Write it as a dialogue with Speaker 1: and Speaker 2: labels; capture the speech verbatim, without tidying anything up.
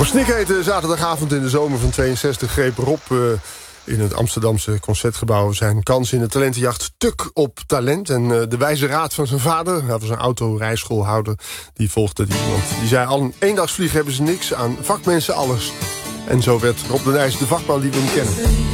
Speaker 1: een snikhete zaterdagavond in de zomer van tweeënzestig greep Rob uh, in het Amsterdamse Concertgebouw zijn kans in de talentenjacht Tuk op Talent. En uh, de wijze raad van zijn vader, hij was een autorijschoolhouder, die volgde die. Want die zei al een eendagsvlieg hebben ze niks, aan vakmensen alles. En zo werd Rob de Nijs de vakman die we hem kennen.